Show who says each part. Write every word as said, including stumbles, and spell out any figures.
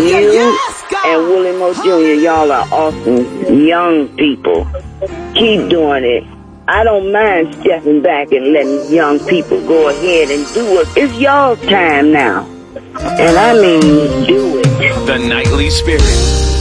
Speaker 1: You and Willie Moe Junior, y'all are awesome young people. Keep doing it. I don't mind stepping back and letting young people go ahead and do it. It's y'all's time now. And I mean, do it.
Speaker 2: The Nightly Spirit.